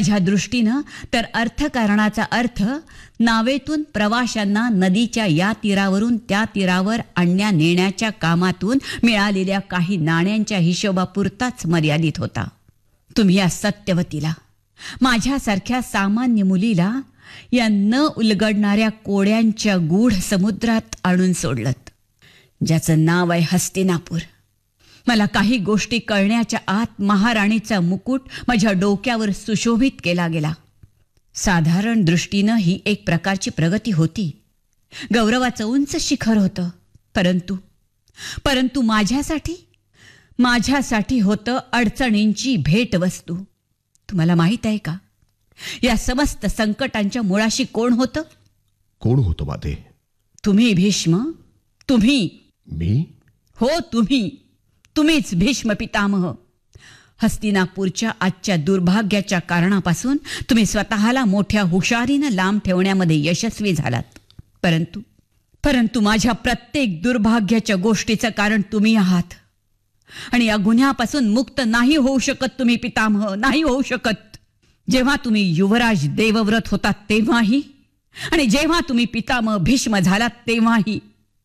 माझ्या दृष्टीनं तर अर्थकारणाचा अर्थ नावेतून प्रवाशांना नदीच्या या तीरावरून त्या तीरावर आणण्या नेण्याच्या कामातून मिळालेल्या काही नाण्यांच्या हिशोबापुरताच मर्यादित होता. तुम्ही या सत्यवतीला, माझ्यासारख्या सामान्य मुलीला या न उलगडणाऱ्या कोड्यांच्या गूढ समुद्रात आणून सोडलत, ज्याचं नाव आहे हस्तिनापूर. मला काही गोष्टी कळण्याच्या आत महाराणीचा मुकुट माझ्या डोक्यावर सुशोभित केला गेला. साधारण दृष्टीनं ही एक प्रकारची प्रगती होती, गौरवाचं उंच शिखर होतं. परंतु माझ्यासाठी होतं अडचणींची भेटवस्तू. तुम्हाला माहित आहे का, या समस्त संकटांच्या मुळाशी कोण होतं? कोण होतं माते? तुम्ही भीष्म. तुम्ही. मी? हो, तुम्हीच भीष्म पितामह. हस्तिनापूरच्या आजच्या दुर्भाग्याच्या कारणापासून तुम्ही स्वतःला मोठ्या हुशारीनं लांब ठेवण्यामध्ये यशस्वी झालात. परंतु माझ्या प्रत्येक दुर्भाग्याच्या गोष्टीचं कारण तुम्ही आहात. आणि या गुन्ह्यापासून मुक्त नाही होऊ शकत तुम्ही पितामह, नाही होऊ शकत. जेव्हा तुम्ही युवराज देवव्रत होतात तेव्हाही, आणि जेव्हा तुम्ही पितामह भीष्म झालात तेव्हाही.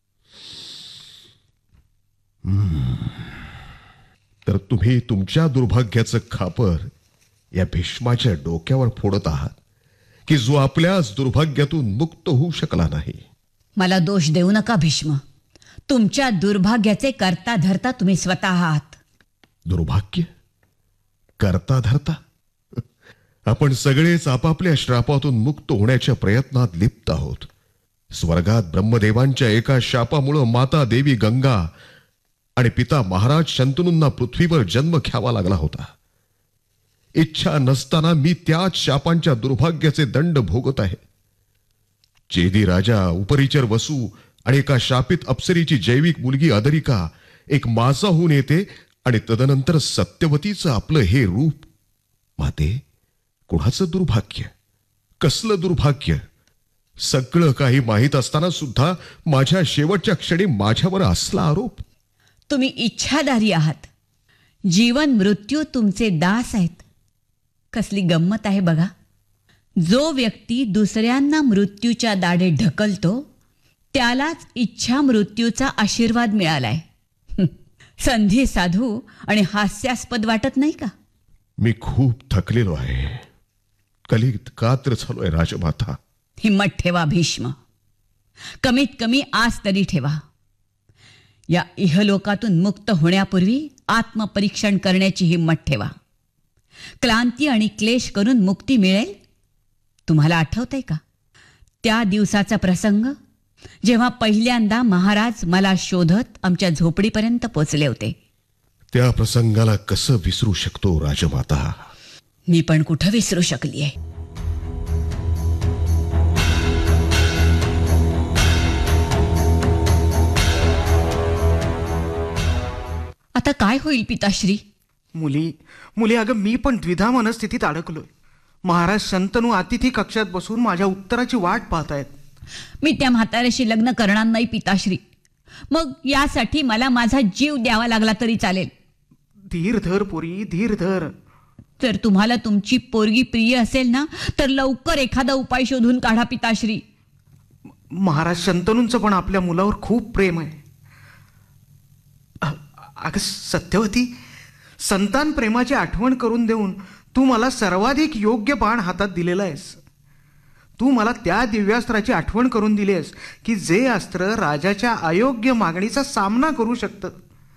तर तुम्ही तुमच्या दुर्भाग्याचं खापर या भीष्माच्या डोक्यावर फोडत आहात, की जो आपल्याच दुर्भाग्यातून मुक्त होऊ शकला नाही. मला दोष देऊ नका भीष्म. तुमच्या दुर्भाग्याचे करता धरता तुम्ही स्वतः आहात. दुर्भाग्य? करता धरता? आपण सगळेच आपापल्या श्रापातून मुक्त होण्याच्या प्रयत्नात लिप्त आहोत. स्वर्गात ब्रह्मदेवांच्या एका शापामुळे माता देवी गंगा आणि पिता महाराज शंतनूंना पृथ्वीवर जन्म घ्यावा लागला होता. इच्छा नसताना मी त्याच शापांच्या दुर्भाग्याचे दंड भोगत आहे. चेदी राजा, उपरिचर वसू आणि एका शापित अप्सरीची जैविक मुलगी अदरिका एक मासा होऊन येते, आणि तदनंतर सत्यवतीचं आपलं हे रूप. माते, कुणाचं दुर्भाग्य? कसलं दुर्भाग्य? सगळं काही माहीत असताना सुद्धा माझ्या शेवटच्या क्षणी माझ्यावर असला आरोप. तुम्ही इच्छाधारी आहात. जीवन मृत्यू तुमचे दास आहेत. कसली गंमत आहे बघा. जो व्यक्ती दुसऱ्यांना मृत्यूच्या दाढे ढकलतो त्यालाच इच्छा मृत्यूचा आशीर्वाद मिळालाय. संधी साधू आणि हास्यास्पद वाटत नाही का? मी खूप थकलेलो आहे. कलित कात्र झालोय राजमाता. हिम्मत ठेवा भीष्म. कमीत कमी आस तरी ठेवा. या इहलोकातून मुक्त होण्यापूर्वी आत्मपरीक्षण करण्याची हिम्मत ठेवा. क्लांती आणि क्लेश करून मुक्ती मिळेल. तुम्हाला आठवतंय का त्या दिवसाचा प्रसंग, जेव्हा पहिल्यांदा महाराज मला शोधत आमच्या झोपडीपर्यंत पोचले होते? त्या प्रसंगाला कसं विसरू शकतो राजमाता? मी पण कुठं विसरू शकली आहे. आता काय होईल पिताश्री? मुली अगं, मी पण द्विधा मनस्थितीत अडकलोय. महाराज शंतनू अतिथी कक्षात बसून माझ्या उत्तराची वाट पाहतायत. मी त्या म्हाताऱ्याशी लग्न करणार नाही पिताश्री. मग यासाठी मला माझा जीव द्यावा लागला तरी चालेल. धीर धर पोरी, धीर धर. जर तुम्हाला तुमची पोरगी प्रिय असेल ना, तर लवकर एखादा उपाय शोधून काढा पिताश्री. महाराज शंतनूंचं पण आपल्या मुलावर खूप प्रेम आहे. अगं सत्यवती, संतान प्रेमाची आठवण करून देऊन तू मला सर्वाधिक योग्य बाण हातात दिलेला आहेस. तू मला त्या दिव्यास्त्राची आठवण करून दिली आहेस की जे अस्त्र राजाच्या अयोग्य मागणीचा सामना करू शकतं.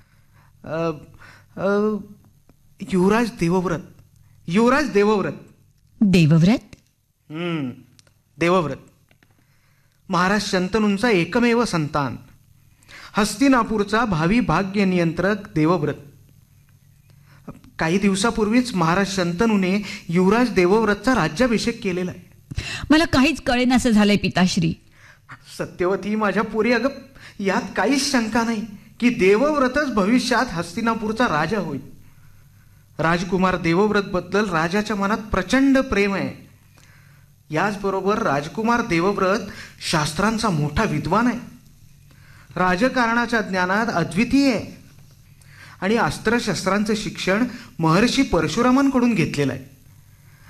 युवराज देवव्रत. देवव्रत महाराज शंतनूंचा एकमेव संतान, हस्तिनापूरचा भावी भाग्य नियंत्रक देवव्रत. काही दिवसापूर्वीच महाराज शंतनूने युवराज देवव्रतचा राज्याभिषेक केलेला आहे. मला काहीच कळेनासं झालंय पिताश्री. सत्यवती माझ्या पोरी, अगं यात काहीच शंका नाही की देवव्रतच भविष्यात हस्तिनापूरचा राजा होईल. राजकुमार देवव्रत बद्दल राजाच्या मनात प्रचंड प्रेम आहे. याचबरोबर राजकुमार देवव्रत शास्त्रांचा मोठा विद्वान आहे. राजकारणाच्या ज्ञानात अद्वितीय आहे आणि अस्त्रशस्त्रांचं शिक्षण महर्षी परशुरामांकडून घेतलेलं आहे.